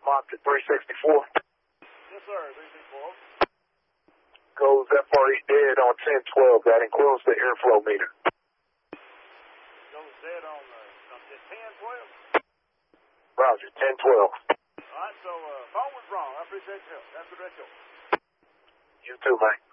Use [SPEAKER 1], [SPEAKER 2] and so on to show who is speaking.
[SPEAKER 1] Marked at 364.
[SPEAKER 2] Yes, sir, 364.
[SPEAKER 1] Goes FRE dead on 1012. That includes the airflow meter.
[SPEAKER 2] Goes dead on 10, 12?
[SPEAKER 1] Roger, 1012.
[SPEAKER 2] All right, so phone was wrong. I appreciate your help. That's the direct show.
[SPEAKER 1] You too, man.